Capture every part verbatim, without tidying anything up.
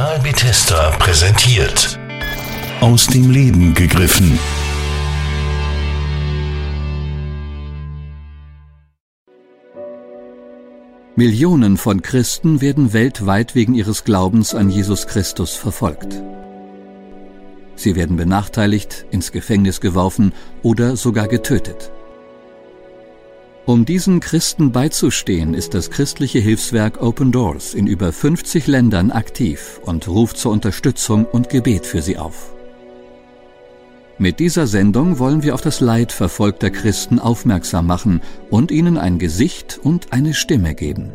Kanal Bethesda präsentiert. Aus dem Leben gegriffen. Millionen von Christen werden weltweit wegen ihres Glaubens an Jesus Christus verfolgt. Sie werden benachteiligt, ins Gefängnis geworfen oder sogar getötet. Um diesen Christen beizustehen, ist das christliche Hilfswerk Open Doors in über fünfzig Ländern aktiv und ruft zur Unterstützung und Gebet für sie auf. Mit dieser Sendung wollen wir auf das Leid verfolgter Christen aufmerksam machen und ihnen ein Gesicht und eine Stimme geben.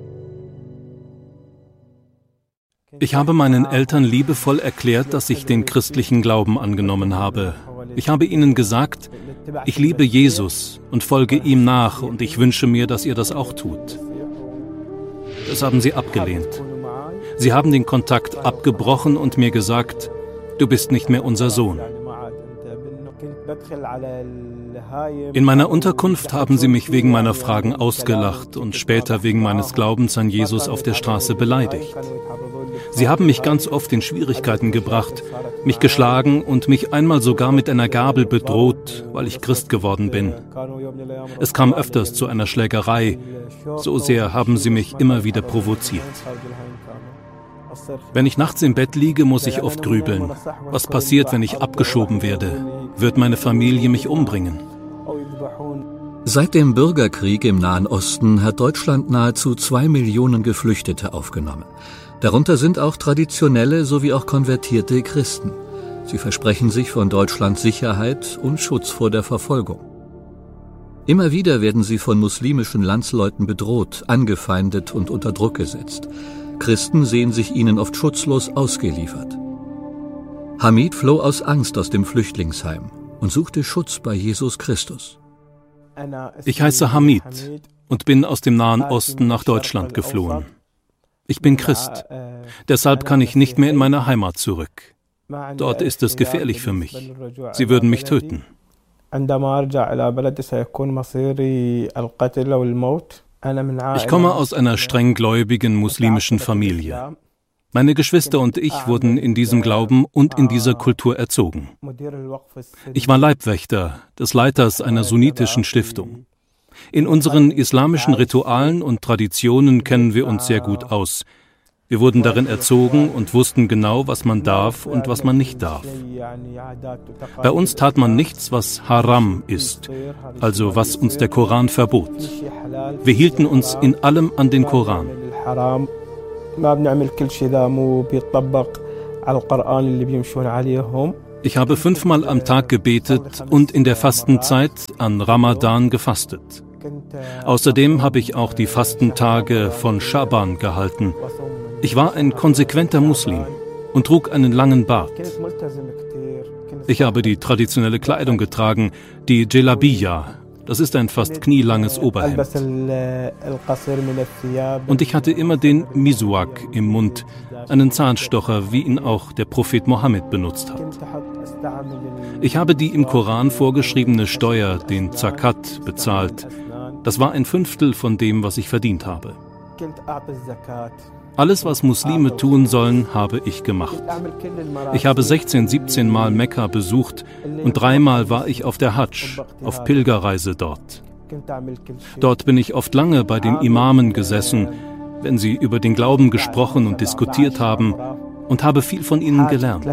Ich habe meinen Eltern liebevoll erklärt, dass ich den christlichen Glauben angenommen habe. Ich habe ihnen gesagt, ich liebe Jesus und folge ihm nach und ich wünsche mir, dass ihr das auch tut. Das haben sie abgelehnt. Sie haben den Kontakt abgebrochen und mir gesagt, du bist nicht mehr unser Sohn. In meiner Unterkunft haben sie mich wegen meiner Fragen ausgelacht und später wegen meines Glaubens an Jesus auf der Straße beleidigt. Sie haben mich ganz oft in Schwierigkeiten gebracht, mich geschlagen und mich einmal sogar mit einer Gabel bedroht, weil ich Christ geworden bin. Es kam öfters zu einer Schlägerei, so sehr haben sie mich immer wieder provoziert. Wenn ich nachts im Bett liege, muss ich oft grübeln. Was passiert, wenn ich abgeschoben werde? Wird meine Familie mich umbringen? Seit dem Bürgerkrieg im Nahen Osten hat Deutschland nahezu zwei Millionen Geflüchtete aufgenommen. Darunter sind auch traditionelle sowie auch konvertierte Christen. Sie versprechen sich von Deutschland Sicherheit und Schutz vor der Verfolgung. Immer wieder werden sie von muslimischen Landsleuten bedroht, angefeindet und unter Druck gesetzt. Christen sehen sich ihnen oft schutzlos ausgeliefert. Hamid floh aus Angst aus dem Flüchtlingsheim und suchte Schutz bei Jesus Christus. Ich heiße Hamid und bin aus dem Nahen Osten nach Deutschland geflohen. Ich bin Christ, deshalb kann ich nicht mehr in meine Heimat zurück. Dort ist es gefährlich für mich. Sie würden mich töten. Ich komme aus einer strenggläubigen muslimischen Familie. Meine Geschwister und ich wurden in diesem Glauben und in dieser Kultur erzogen. Ich war Leibwächter des Leiters einer sunnitischen Stiftung. In unseren islamischen Ritualen und Traditionen kennen wir uns sehr gut aus. Wir wurden darin erzogen und wussten genau, was man darf und was man nicht darf. Bei uns tat man nichts, was Haram ist, also was uns der Koran verbot. Wir hielten uns in allem an den Koran. Ich habe fünfmal am Tag gebetet und in der Fastenzeit an Ramadan gefastet. Außerdem habe ich auch die Fastentage von Schaban gehalten. Ich war ein konsequenter Muslim und trug einen langen Bart. Ich habe die traditionelle Kleidung getragen, die Jelabiya. Das ist ein fast knielanges Oberhemd. Und ich hatte immer den Miswak im Mund, einen Zahnstocher, wie ihn auch der Prophet Mohammed benutzt hat. Ich habe die im Koran vorgeschriebene Steuer, den Zakat, bezahlt. Das war ein Fünftel von dem, was ich verdient habe. Alles, was Muslime tun sollen, habe ich gemacht. Ich habe sechzehn, siebzehn Mal Mekka besucht und dreimal war ich auf der Hadsch, auf Pilgerreise dort. Dort bin ich oft lange bei den Imamen gesessen, wenn sie über den Glauben gesprochen und diskutiert haben, und habe viel von ihnen gelernt.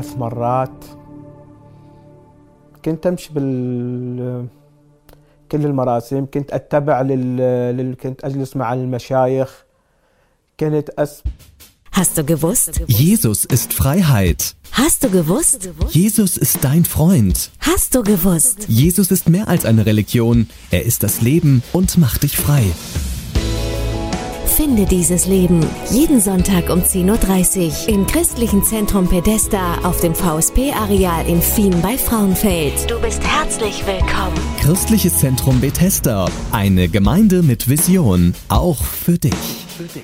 Hast du gewusst? Jesus ist Freiheit. Hast du gewusst? Jesus ist dein Freund. Hast du gewusst? Jesus ist mehr als eine Religion. Er ist das Leben und macht dich frei. Finde dieses Leben jeden Sonntag um zehn Uhr dreißig im Christlichen Zentrum Bethesda auf dem V S P-Areal in Fien bei Frauenfeld. Du bist herzlich willkommen. Christliches Zentrum Bethesda. Eine Gemeinde mit Vision. Auch für dich. Für dich.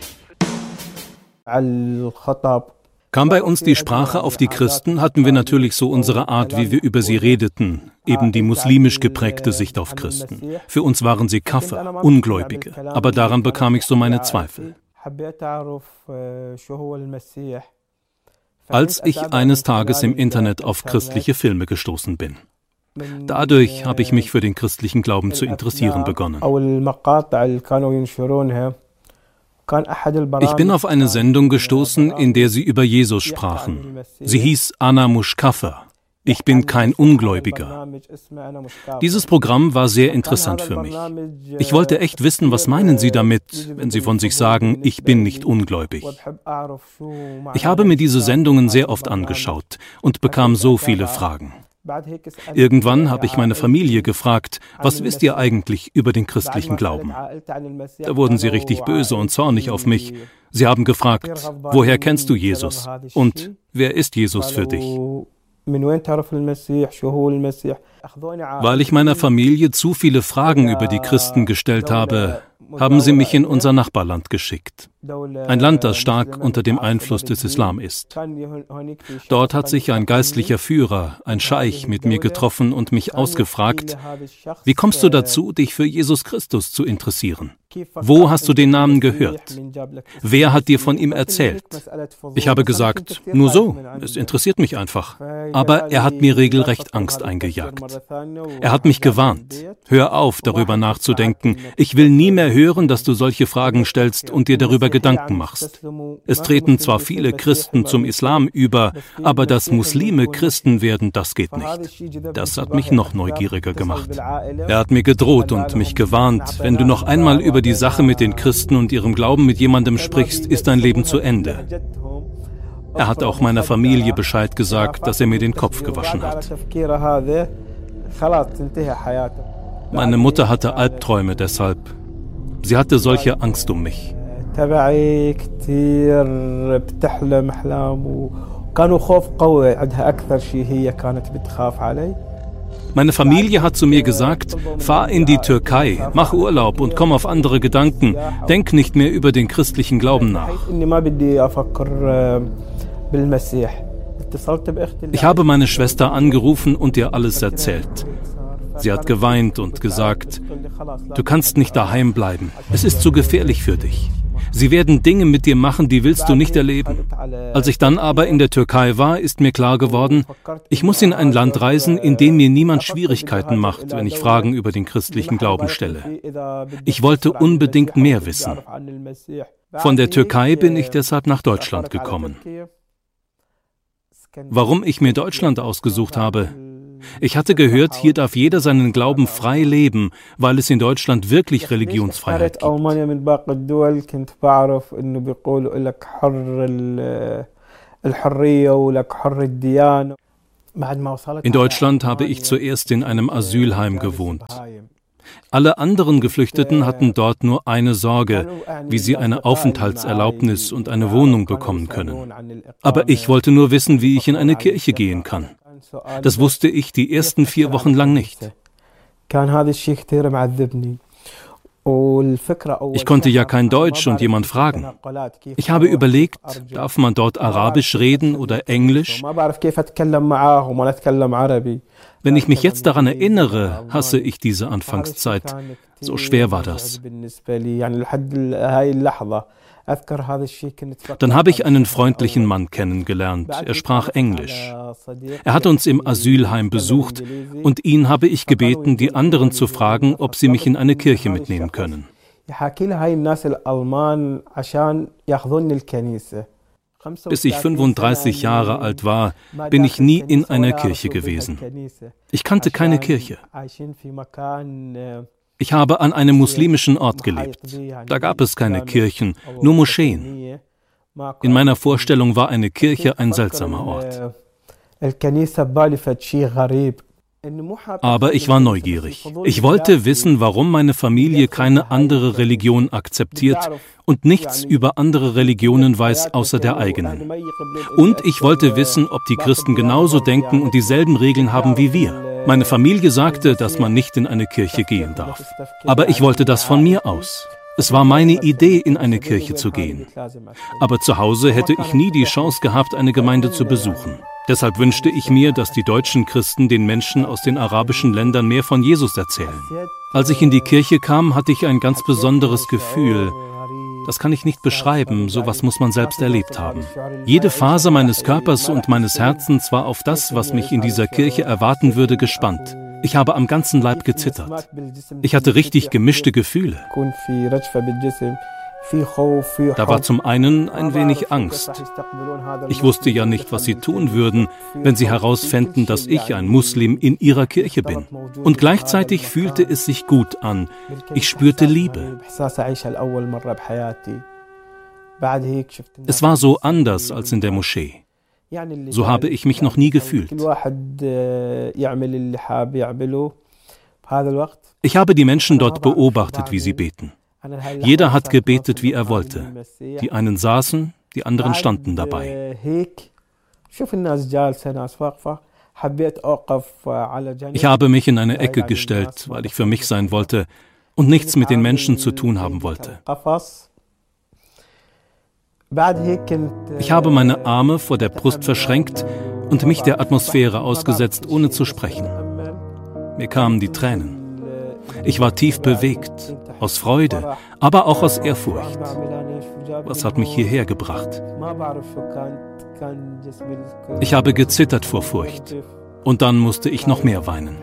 Kam bei uns die Sprache auf die Christen, hatten wir natürlich so unsere Art, wie wir über sie redeten, eben die muslimisch geprägte Sicht auf Christen. Für uns waren sie Kafir, Ungläubige, aber daran bekam ich so meine Zweifel. als ich eines Tages im Internet auf christliche Filme gestoßen bin. Dadurch habe ich mich für den christlichen Glauben zu interessieren begonnen. Ich bin auf eine Sendung gestoßen, in der sie über Jesus sprachen. Sie hieß Ana Mushkafa. Ich bin kein Ungläubiger. Dieses Programm war sehr interessant für mich. Ich wollte echt wissen, was meinen Sie damit, wenn Sie von sich sagen, ich bin nicht ungläubig. Ich habe mir diese Sendungen sehr oft angeschaut und bekam so viele Fragen. Irgendwann habe ich meine Familie gefragt, was wisst ihr eigentlich über den christlichen Glauben? Da wurden sie richtig böse und zornig auf mich. Sie haben gefragt, woher kennst du Jesus? Und wer ist Jesus für dich? Weil ich meiner Familie zu viele Fragen über die Christen gestellt habe, haben sie mich in unser Nachbarland geschickt. Ein Land, das stark unter dem Einfluss des Islam ist. Dort hat sich ein geistlicher Führer, ein Scheich, mit mir getroffen und mich ausgefragt, wie kommst du dazu, dich für Jesus Christus zu interessieren? Wo hast du den Namen gehört? Wer hat dir von ihm erzählt? Ich habe gesagt, nur so, es interessiert mich einfach. Aber er hat mir regelrecht Angst eingejagt. Er hat mich gewarnt. Hör auf, darüber nachzudenken. Ich will nie mehr hören, dass du solche Fragen stellst und dir darüber Gedanken machst. Es treten zwar viele Christen zum Islam über, aber dass Muslime Christen werden, das geht nicht. Das hat mich noch neugieriger gemacht. Er hat mir gedroht und mich gewarnt, wenn du noch einmal über die Sache mit den Christen und ihrem Glauben mit jemandem sprichst, ist dein Leben zu Ende. Er hat auch meiner Familie Bescheid gesagt, dass er mir den Kopf gewaschen hat. Meine Mutter hatte Albträume deshalb. Sie hatte solche Angst um mich. Meine Familie hat zu mir gesagt, fahr in die Türkei, mach Urlaub und komm auf andere Gedanken. Denk nicht mehr über den christlichen Glauben nach. Ich habe meine Schwester angerufen und ihr alles erzählt. Sie hat geweint und gesagt, du kannst nicht daheim bleiben. Es ist zu gefährlich für dich. Sie werden Dinge mit dir machen, die willst du nicht erleben. Als ich dann aber in der Türkei war, ist mir klar geworden, ich muss in ein Land reisen, in dem mir niemand Schwierigkeiten macht, wenn ich Fragen über den christlichen Glauben stelle. Ich wollte unbedingt mehr wissen. Von der Türkei bin ich deshalb nach Deutschland gekommen. Warum ich mir Deutschland ausgesucht habe? Ich hatte gehört, hier darf jeder seinen Glauben frei leben, weil es in Deutschland wirklich Religionsfreiheit gibt. In Deutschland habe ich zuerst in einem Asylheim gewohnt. Alle anderen Geflüchteten hatten dort nur eine Sorge, wie sie eine Aufenthaltserlaubnis und eine Wohnung bekommen können. Aber ich wollte nur wissen, wie ich in eine Kirche gehen kann. Das wusste ich die ersten vier Wochen lang nicht. Ich konnte ja kein Deutsch und jemand fragen. Ich habe überlegt, darf man dort Arabisch reden oder Englisch? Wenn ich mich jetzt daran erinnere, hasse ich diese Anfangszeit. So schwer war das. Dann habe ich einen freundlichen Mann kennengelernt. Er sprach Englisch. Er hat uns im Asylheim besucht und ihn habe ich gebeten, die anderen zu fragen, ob sie mich in eine Kirche mitnehmen können. Bis ich fünfunddreißig Jahre alt war, bin ich nie in einer Kirche gewesen. Ich kannte keine Kirche. Ich habe an einem muslimischen Ort gelebt. Da gab es keine Kirchen, nur Moscheen. In meiner Vorstellung war eine Kirche ein seltsamer Ort. Aber ich war neugierig. Ich wollte wissen, warum meine Familie keine andere Religion akzeptiert und nichts über andere Religionen weiß, außer der eigenen. Und ich wollte wissen, ob die Christen genauso denken und dieselben Regeln haben wie wir. Meine Familie sagte, dass man nicht in eine Kirche gehen darf. Aber ich wollte das von mir aus. Es war meine Idee, in eine Kirche zu gehen. Aber zu Hause hätte ich nie die Chance gehabt, eine Gemeinde zu besuchen. Deshalb wünschte ich mir, dass die deutschen Christen den Menschen aus den arabischen Ländern mehr von Jesus erzählen. Als ich in die Kirche kam, hatte ich ein ganz besonderes Gefühl. Das kann ich nicht beschreiben, sowas muss man selbst erlebt haben. Jede Faser meines Körpers und meines Herzens war auf das, was mich in dieser Kirche erwarten würde, gespannt. Ich habe am ganzen Leib gezittert. Ich hatte richtig gemischte Gefühle. Da war zum einen ein wenig Angst. Ich wusste ja nicht, was sie tun würden, wenn sie herausfänden, dass ich ein Muslim in ihrer Kirche bin. Und gleichzeitig fühlte es sich gut an. Ich spürte Liebe. Es war so anders als in der Moschee. So habe ich mich noch nie gefühlt. Ich habe die Menschen dort beobachtet, wie sie beten. Jeder hat gebetet, wie er wollte. Die einen saßen, die anderen standen dabei. Ich habe mich in eine Ecke gestellt, weil ich für mich sein wollte und nichts mit den Menschen zu tun haben wollte. Ich habe meine Arme vor der Brust verschränkt und mich der Atmosphäre ausgesetzt, ohne zu sprechen. Mir kamen die Tränen. Ich war tief bewegt, aus Freude, aber auch aus Ehrfurcht. Was hat mich hierher gebracht? Ich habe gezittert vor Furcht. Und dann musste ich noch mehr weinen.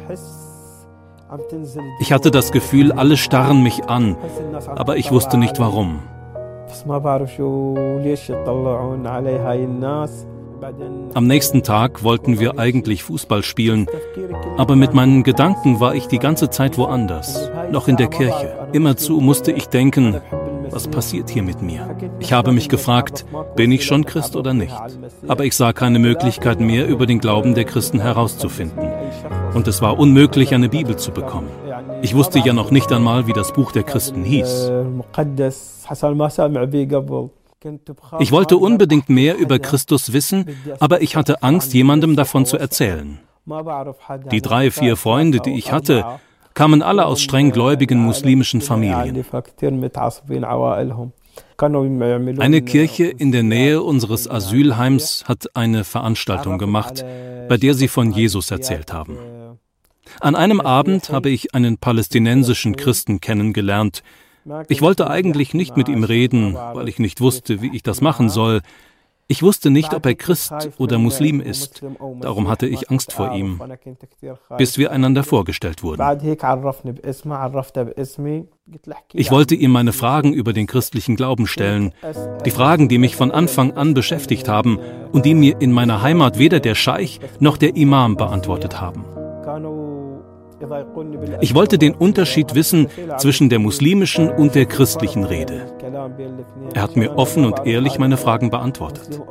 Ich hatte das Gefühl, alle starren mich an, aber ich wusste nicht warum. Am nächsten Tag wollten wir eigentlich Fußball spielen, aber mit meinen Gedanken war ich die ganze Zeit woanders, noch in der Kirche. Immerzu musste ich denken, was passiert hier mit mir? Ich habe mich gefragt, bin ich schon Christ oder nicht? Aber ich sah keine Möglichkeit mehr, über den Glauben der Christen herauszufinden. Und es war unmöglich, eine Bibel zu bekommen. Ich wusste ja noch nicht einmal, wie das Buch der Christen hieß. Ich wollte unbedingt mehr über Christus wissen, aber ich hatte Angst, jemandem davon zu erzählen. Die drei, vier Freunde, die ich hatte, kamen alle aus streng gläubigen muslimischen Familien. Eine Kirche in der Nähe unseres Asylheims hat eine Veranstaltung gemacht, bei der sie von Jesus erzählt haben. An einem Abend habe ich einen palästinensischen Christen kennengelernt. Ich wollte eigentlich nicht mit ihm reden, weil ich nicht wusste, wie ich das machen soll. Ich wusste nicht, ob er Christ oder Muslim ist. Darum hatte ich Angst vor ihm, bis wir einander vorgestellt wurden. Ich wollte ihm meine Fragen über den christlichen Glauben stellen. Die Fragen, die mich von Anfang an beschäftigt haben und die mir in meiner Heimat weder der Scheich noch der Imam beantwortet haben. Ich wollte den Unterschied wissen zwischen der muslimischen und der christlichen Rede. Er hat mir offen und ehrlich meine Fragen beantwortet.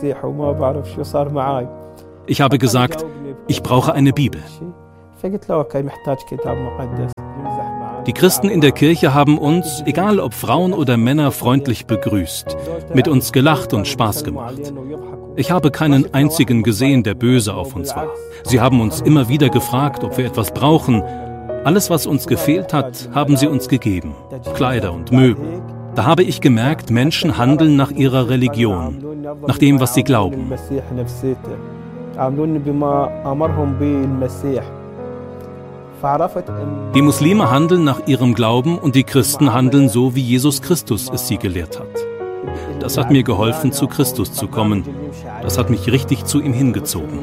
Ich habe gesagt, ich brauche eine Bibel. Die Christen in der Kirche haben uns, egal ob Frauen oder Männer, freundlich begrüßt, mit uns gelacht und Spaß gemacht. Ich habe keinen einzigen gesehen, der böse auf uns war. Sie haben uns immer wieder gefragt, ob wir etwas brauchen. Alles, was uns gefehlt hat, haben sie uns gegeben. Kleider und Möbel. Da habe ich gemerkt, Menschen handeln nach ihrer Religion, nach dem, was sie glauben. Die Muslime handeln nach ihrem Glauben und die Christen handeln so, wie Jesus Christus es sie gelehrt hat. Das hat mir geholfen, zu Christus zu kommen. Das hat mich richtig zu ihm hingezogen.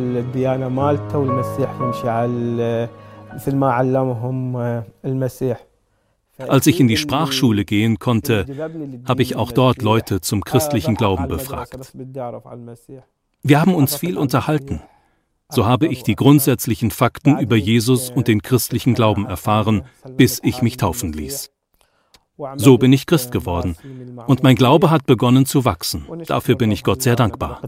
Als ich in die Sprachschule gehen konnte, habe ich auch dort Leute zum christlichen Glauben befragt. Wir haben uns viel unterhalten. So habe ich die grundsätzlichen Fakten über Jesus und den christlichen Glauben erfahren, bis ich mich taufen ließ. So bin ich Christ geworden und mein Glaube hat begonnen zu wachsen. Dafür bin ich Gott sehr dankbar.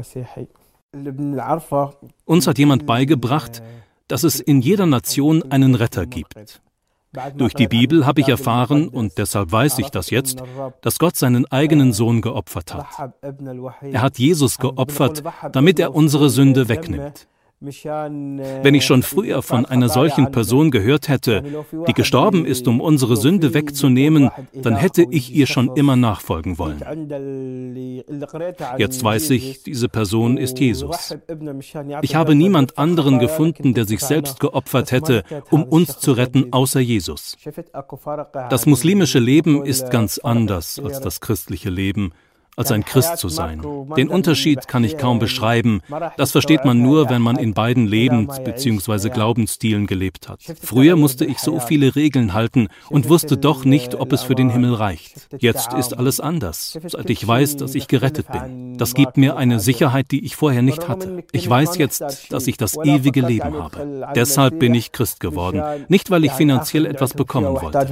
Uns hat jemand beigebracht, dass es in jeder Nation einen Retter gibt. Durch die Bibel habe ich erfahren, und deshalb weiß ich das jetzt, dass Gott seinen eigenen Sohn geopfert hat. Er hat Jesus geopfert, damit er unsere Sünde wegnimmt. Wenn ich schon früher von einer solchen Person gehört hätte, die gestorben ist, um unsere Sünde wegzunehmen, dann hätte ich ihr schon immer nachfolgen wollen. Jetzt weiß ich, diese Person ist Jesus. Ich habe niemand anderen gefunden, der sich selbst geopfert hätte, um uns zu retten, außer Jesus. Das muslimische Leben ist ganz anders als das christliche Leben. Als ein Christ zu sein. Den Unterschied kann ich kaum beschreiben. Das versteht man nur, wenn man in beiden Lebens- bzw. Glaubensstilen gelebt hat. Früher musste ich so viele Regeln halten und wusste doch nicht, ob es für den Himmel reicht. Jetzt ist alles anders, seit ich weiß, dass ich gerettet bin. Das gibt mir eine Sicherheit, die ich vorher nicht hatte. Ich weiß jetzt, dass ich das ewige Leben habe. Deshalb bin ich Christ geworden. Nicht, weil ich finanziell etwas bekommen wollte.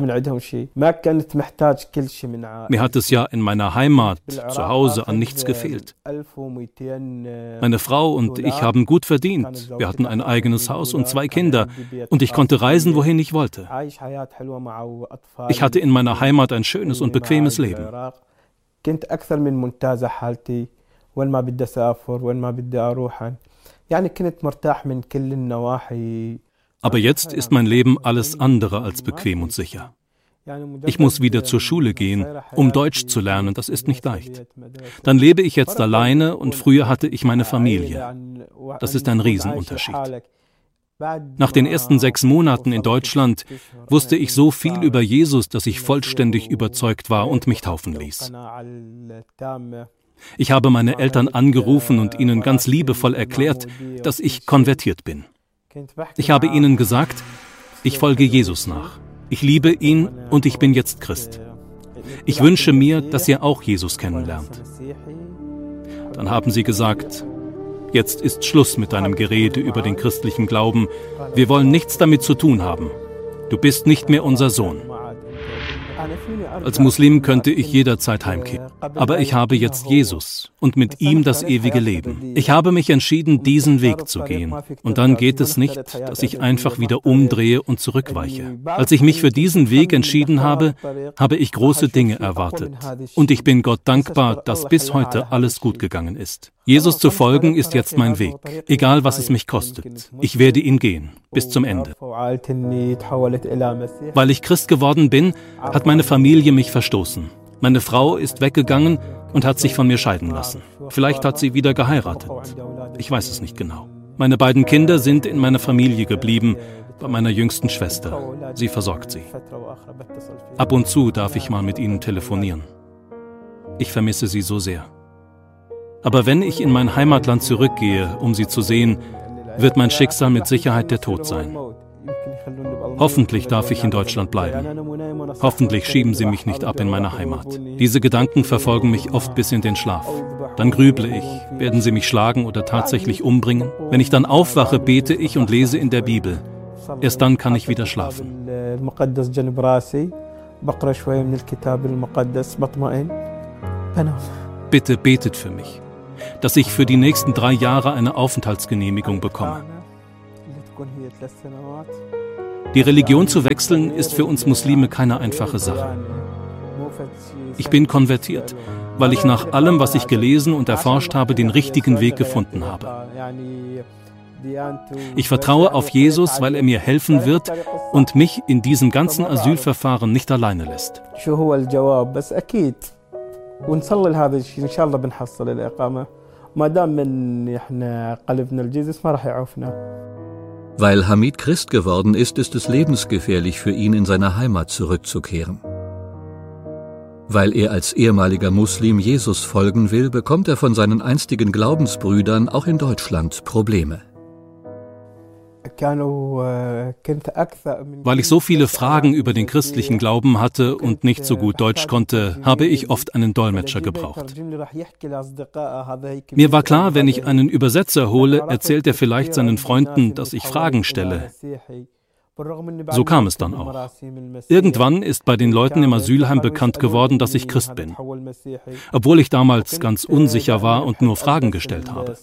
Mir hat es ja in meiner Heimat zu Hause an nichts gefehlt. Meine Frau und ich haben gut verdient. Wir hatten ein eigenes Haus und zwei Kinder und ich konnte reisen, wohin ich wollte. Ich hatte in meiner Heimat ein schönes und bequemes Leben. Aber jetzt ist mein Leben alles andere als bequem und sicher. Ich muss wieder zur Schule gehen, um Deutsch zu lernen, das ist nicht leicht. Dann lebe ich jetzt alleine und früher hatte ich meine Familie. Das ist ein Riesenunterschied. Nach den ersten sechs Monaten in Deutschland wusste ich so viel über Jesus, dass ich vollständig überzeugt war und mich taufen ließ. Ich habe meine Eltern angerufen und ihnen ganz liebevoll erklärt, dass ich konvertiert bin. Ich habe ihnen gesagt, ich folge Jesus nach. Ich liebe ihn und ich bin jetzt Christ. Ich wünsche mir, dass ihr auch Jesus kennenlernt. Dann haben sie gesagt, jetzt ist Schluss mit deinem Gerede über den christlichen Glauben. Wir wollen nichts damit zu tun haben. Du bist nicht mehr unser Sohn. Als Muslim könnte ich jederzeit heimkehren. Aber ich habe jetzt Jesus und mit ihm das ewige Leben. Ich habe mich entschieden, diesen Weg zu gehen. Und dann geht es nicht, dass ich einfach wieder umdrehe und zurückweiche. Als ich mich für diesen Weg entschieden habe, habe ich große Dinge erwartet. Und ich bin Gott dankbar, dass bis heute alles gut gegangen ist. Jesus zu folgen ist jetzt mein Weg, egal was es mich kostet. Ich werde ihn gehen, bis zum Ende. Weil ich Christ geworden bin, hat meine Familie mich verstoßen. Meine Frau ist weggegangen und hat sich von mir scheiden lassen. Vielleicht hat sie wieder geheiratet. Ich weiß es nicht genau. Meine beiden Kinder sind in meiner Familie geblieben, bei meiner jüngsten Schwester. Sie versorgt sie. Ab und zu darf ich mal mit ihnen telefonieren. Ich vermisse sie so sehr. Aber wenn ich in mein Heimatland zurückgehe, um sie zu sehen, wird mein Schicksal mit Sicherheit der Tod sein. Hoffentlich darf ich in Deutschland bleiben. Hoffentlich schieben sie mich nicht ab in meine Heimat. Diese Gedanken verfolgen mich oft bis in den Schlaf. Dann grüble ich, werden sie mich schlagen oder tatsächlich umbringen? Wenn ich dann aufwache, bete ich und lese in der Bibel. Erst dann kann ich wieder schlafen. Bitte betet für mich, dass ich für die nächsten drei Jahre eine Aufenthaltsgenehmigung bekomme. Die Religion zu wechseln ist für uns Muslime keine einfache Sache. Ich bin konvertiert, weil ich nach allem, was ich gelesen und erforscht habe, den richtigen Weg gefunden habe. Ich vertraue auf Jesus, weil er mir helfen wird und mich in diesem ganzen Asylverfahren nicht alleine lässt. ونصلي لهذا الشيء ان شاء الله بنحصل الاقامه ما دام من احنا قلبنا لجيسوس ما راح يعوفنا. Weil Hamid Christ geworden ist, ist es lebensgefährlich für ihn, in seine Heimat zurückzukehren. Weil er als ehemaliger Muslim Jesus folgen will, bekommt er von seinen einstigen Glaubensbrüdern auch in Deutschland Probleme. Weil ich so viele Fragen über den christlichen Glauben hatte und nicht so gut Deutsch konnte, habe ich oft einen Dolmetscher gebraucht. Mir war klar, wenn ich einen Übersetzer hole, erzählt er vielleicht seinen Freunden, dass ich Fragen stelle. So kam es dann auch. Irgendwann ist bei den Leuten im Asylheim bekannt geworden, dass ich Christ bin, obwohl ich damals ganz unsicher war und nur Fragen gestellt habe.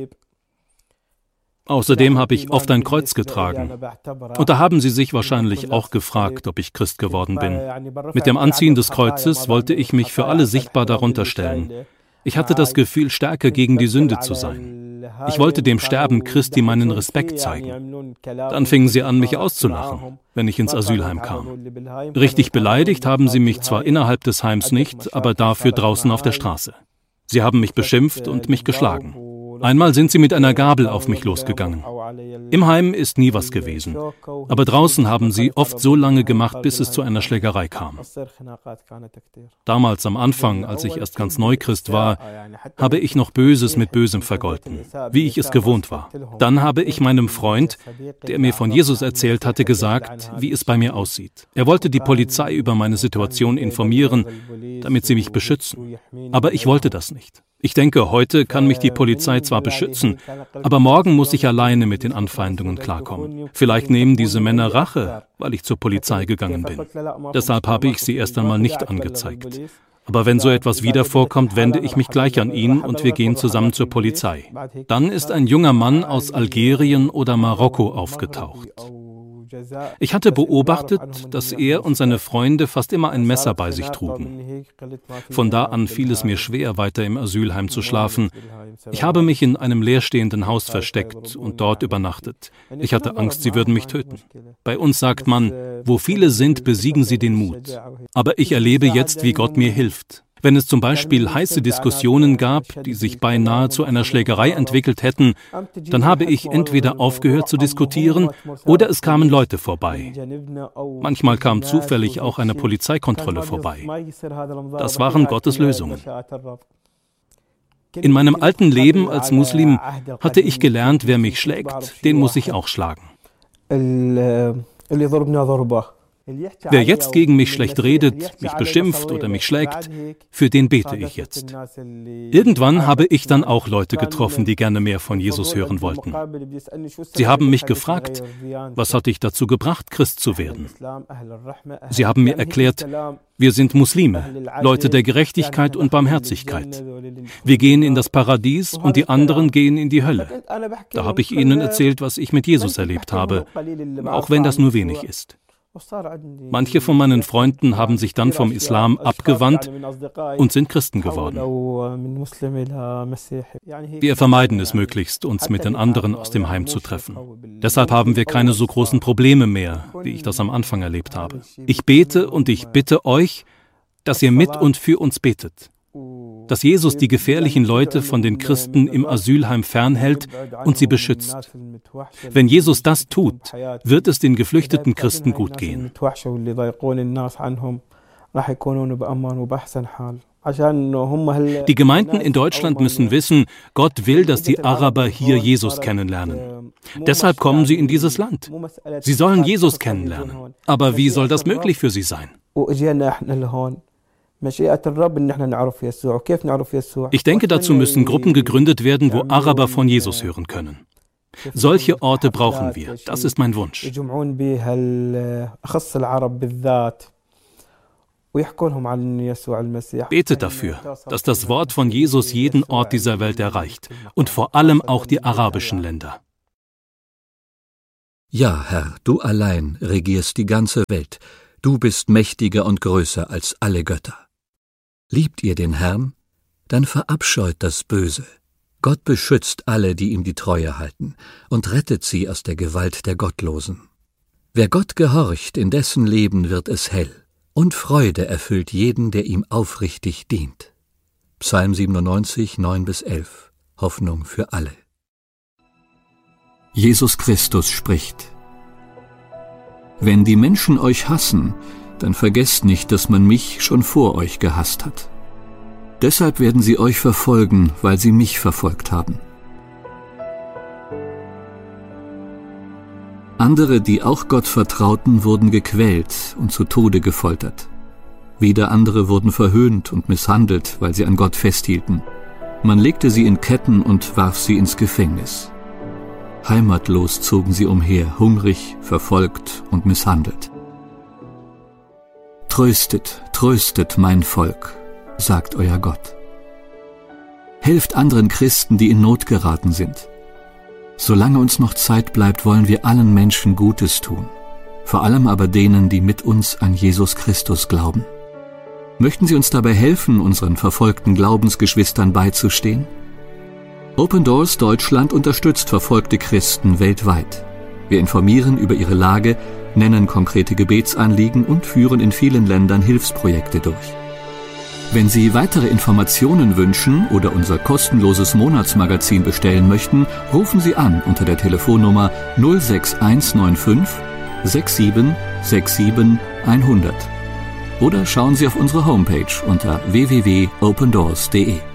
Außerdem habe ich oft ein Kreuz getragen. Und da haben sie sich wahrscheinlich auch gefragt, ob ich Christ geworden bin. Mit dem Anziehen des Kreuzes wollte ich mich für alle sichtbar darunter stellen. Ich hatte das Gefühl, stärker gegen die Sünde zu sein. Ich wollte dem Sterben Christi meinen Respekt zeigen. Dann fingen sie an, mich auszulachen, wenn ich ins Asylheim kam. Richtig beleidigt haben sie mich zwar innerhalb des Heims nicht, aber dafür draußen auf der Straße. Sie haben mich beschimpft und mich geschlagen. Einmal sind sie mit einer Gabel auf mich losgegangen. Im Heim ist nie was gewesen, aber draußen haben sie oft so lange gemacht, bis es zu einer Schlägerei kam. Damals am Anfang, als ich erst ganz Neuchrist war, habe ich noch Böses mit Bösem vergolten, wie ich es gewohnt war. Dann habe ich meinem Freund, der mir von Jesus erzählt hatte, gesagt, wie es bei mir aussieht. Er wollte die Polizei über meine Situation informieren, damit sie mich beschützen. Aber ich wollte das nicht. Ich denke, heute kann mich die Polizei zwar beschützen, aber morgen muss ich alleine mit den Anfeindungen klarkommen. Vielleicht nehmen diese Männer Rache, weil ich zur Polizei gegangen bin. Deshalb habe ich sie erst einmal nicht angezeigt. Aber wenn so etwas wieder vorkommt, wende ich mich gleich an ihn und wir gehen zusammen zur Polizei. Dann ist ein junger Mann aus Algerien oder Marokko aufgetaucht. Ich hatte beobachtet, dass er und seine Freunde fast immer ein Messer bei sich trugen. Von da an fiel es mir schwer, weiter im Asylheim zu schlafen. Ich habe mich in einem leerstehenden Haus versteckt und dort übernachtet. Ich hatte Angst, sie würden mich töten. Bei uns sagt man, wo viele sind, besiegen sie den Mut. Aber ich erlebe jetzt, wie Gott mir hilft. Wenn es zum Beispiel heiße Diskussionen gab, die sich beinahe zu einer Schlägerei entwickelt hätten, dann habe ich entweder aufgehört zu diskutieren oder es kamen Leute vorbei. Manchmal kam zufällig auch eine Polizeikontrolle vorbei. Das waren Gottes Lösungen. In meinem alten Leben als Muslim hatte ich gelernt, wer mich schlägt, den muss ich auch schlagen. Wer jetzt gegen mich schlecht redet, mich beschimpft oder mich schlägt, für den bete ich jetzt. Irgendwann habe ich dann auch Leute getroffen, die gerne mehr von Jesus hören wollten. Sie haben mich gefragt, was hat dich dazu gebracht, Christ zu werden? Sie haben mir erklärt, wir sind Muslime, Leute der Gerechtigkeit und Barmherzigkeit. Wir gehen in das Paradies und die anderen gehen in die Hölle. Da habe ich ihnen erzählt, was ich mit Jesus erlebt habe, auch wenn das nur wenig ist. Manche von meinen Freunden haben sich dann vom Islam abgewandt und sind Christen geworden. Wir vermeiden es möglichst, uns mit den anderen aus dem Heim zu treffen. Deshalb haben wir keine so großen Probleme mehr, wie ich das am Anfang erlebt habe. Ich bete und ich bitte euch, dass ihr mit und für uns betet. Dass Jesus die gefährlichen Leute von den Christen im Asylheim fernhält und sie beschützt. Wenn Jesus das tut, wird es den geflüchteten Christen gut gehen. Die Gemeinden in Deutschland müssen wissen, Gott will, dass die Araber hier Jesus kennenlernen. Deshalb kommen sie in dieses Land. Sie sollen Jesus kennenlernen. Aber wie soll das möglich für sie sein? Ich denke, dazu müssen Gruppen gegründet werden, wo Araber von Jesus hören können. Solche Orte brauchen wir. Das ist mein Wunsch. Betet dafür, dass das Wort von Jesus jeden Ort dieser Welt erreicht und vor allem auch die arabischen Länder. Ja, Herr, du allein regierst die ganze Welt. Du bist mächtiger und größer als alle Götter. Liebt ihr den Herrn? Dann verabscheut das Böse. Gott beschützt alle, die ihm die Treue halten, und rettet sie aus der Gewalt der Gottlosen. Wer Gott gehorcht, in dessen Leben wird es hell, und Freude erfüllt jeden, der ihm aufrichtig dient. Psalm siebenundneunzig, neun bis elf. Hoffnung für alle. Jesus Christus spricht: Wenn die Menschen euch hassen, dann vergesst nicht, dass man mich schon vor euch gehasst hat. Deshalb werden sie euch verfolgen, weil sie mich verfolgt haben. Andere, die auch Gott vertrauten, wurden gequält und zu Tode gefoltert. Wieder andere wurden verhöhnt und misshandelt, weil sie an Gott festhielten. Man legte sie in Ketten und warf sie ins Gefängnis. Heimatlos zogen sie umher, hungrig, verfolgt und misshandelt. Tröstet, tröstet mein Volk, sagt euer Gott. Helft anderen Christen, die in Not geraten sind. Solange uns noch Zeit bleibt, wollen wir allen Menschen Gutes tun, vor allem aber denen, die mit uns an Jesus Christus glauben. Möchten Sie uns dabei helfen, unseren verfolgten Glaubensgeschwistern beizustehen? Open Doors Deutschland unterstützt verfolgte Christen weltweit. Wir informieren über ihre Lage, nennen konkrete Gebetsanliegen und führen in vielen Ländern Hilfsprojekte durch. Wenn Sie weitere Informationen wünschen oder unser kostenloses Monatsmagazin bestellen möchten, rufen Sie an unter der Telefonnummer null sechs eins neun fünf sechs sieben sechs sieben hundert. Oder schauen Sie auf unsere Homepage unter w w w punkt open doors punkt d e.